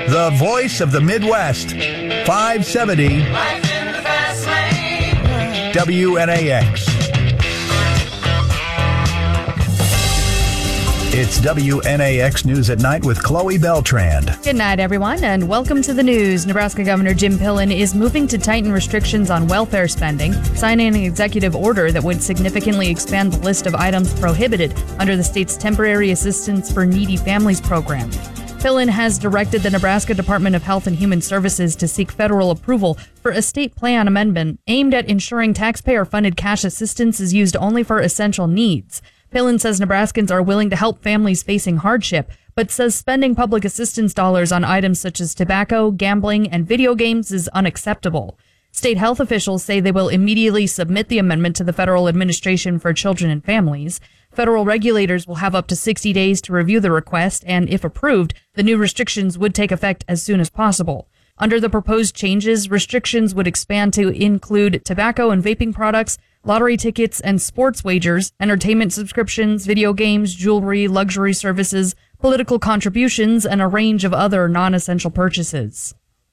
the voice of the Midwest, 570 WNAX. It's WNAX News at Night with Chloe Beltrand. Good night, everyone, and welcome to the news. Nebraska Governor Jim Pillen is moving to tighten restrictions on welfare spending, signing an executive order that would significantly expand the list of items prohibited under the state's Temporary Assistance for Needy Families program. Pillen has directed the Nebraska Department of Health and Human Services to seek federal approval for a state plan amendment aimed at ensuring taxpayer-funded cash assistance is used only for essential needs. Pillen says Nebraskans are willing to help families facing hardship, but says spending public assistance dollars on items such as tobacco, gambling, and video games is unacceptable. State health officials say they will immediately submit the amendment to the Federal Administration for Children and Families. Federal regulators will have up to 60 days to review the request, and if approved, the new restrictions would take effect as soon as possible. Under the proposed changes, restrictions would expand to include tobacco and vaping products, lottery tickets and sports wagers, entertainment subscriptions, video games, jewelry, luxury services, political contributions, and a range of other non-essential purchases.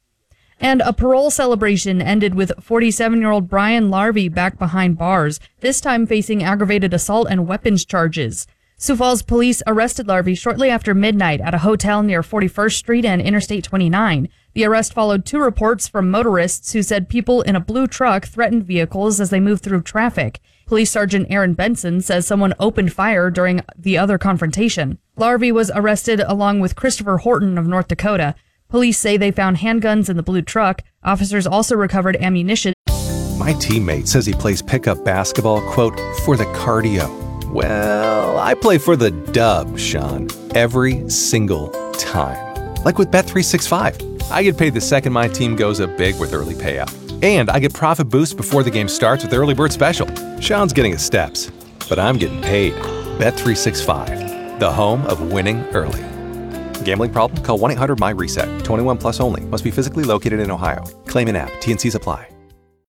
And a parole celebration ended with 47-year-old Brian Larvey back behind bars, this time facing aggravated assault and weapons charges. Sioux Falls police arrested Larvey shortly after midnight at a hotel near 41st Street and Interstate 29. The arrest followed two reports from motorists who said people in a blue truck threatened vehicles as they moved through traffic. Police Sergeant Aaron Benson says someone opened fire during the other confrontation. Larvey was arrested along with Christopher Horton of North Dakota. Police say they found handguns in the blue truck. Officers also recovered ammunition. My teammate says he plays pickup basketball, quote, for the cardio. Well, I play for the dub, Sean, every single time. Like with Bet365. I get paid the second my team goes up big with early payout. And I get profit boosts before the game starts with Early Bird Special. Sean's getting his steps, but I'm getting paid. Bet365, the home of winning early. Gambling problem? Call 1-800-MY-RESET. 21 plus only. Must be physically located in Ohio. Claim in app. T&Cs apply.